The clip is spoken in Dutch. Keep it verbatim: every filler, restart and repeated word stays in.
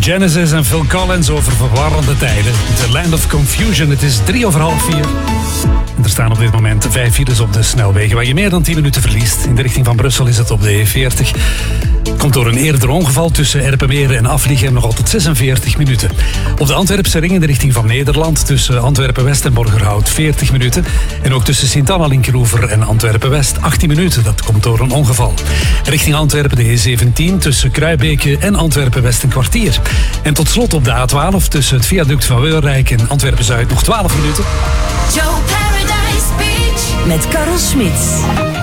Genesis en Phil Collins over verwarrende tijden. The Land of Confusion. Het is drie over half vier. Er staan op dit moment vijf files op de snelwegen waar je meer dan tien minuten verliest. In de richting van Brussel is het op de E veertig. Komt door een eerder ongeval tussen Erpenmeren en Afliegem nog altijd zesenveertig minuten. Op de Antwerpse ring in de richting van Nederland tussen Antwerpen-West en Borgerhout veertig minuten. En ook tussen Sint-Anna-Linkeroever en Antwerpen-West achttien minuten. Dat komt door een ongeval. Richting Antwerpen de E zeventien tussen Kruibeke en Antwerpen-West een kwartier. En tot slot op de A twaalf tussen het viaduct van Weurrijk en Antwerpen-Zuid nog twaalf minuten. Joe Paradise Beach met Karel Smits.